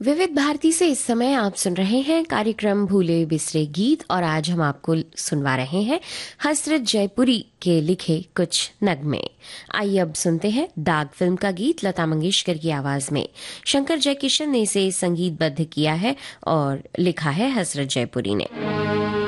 विविध भारती से इस समय आप सुन रहे हैं कार्यक्रम भूले बिसरे गीत और आज हम आपको सुनवा रहे हैं हसरत जयपुरी के लिखे कुछ नगमे। आइए अब सुनते हैं दाग फिल्म का गीत लता मंगेशकर की आवाज में। शंकर जयकिशन ने इसे संगीतबद्ध किया है और लिखा है हसरत जयपुरी ने।